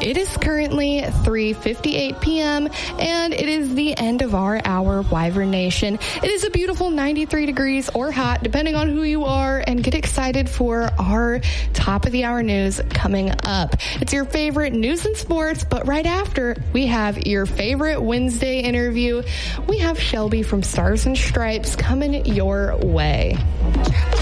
It is currently 3:58 p.m., and it is the end of our hour, Wyvern Nation. It is a beautiful 93 degrees or hot, depending on who you are, and get excited for our top of the hour news coming up. It's your favorite news and sports, but right after, we have your favorite Wednesday interview. We have Shelby from Stars and Stripes coming your way.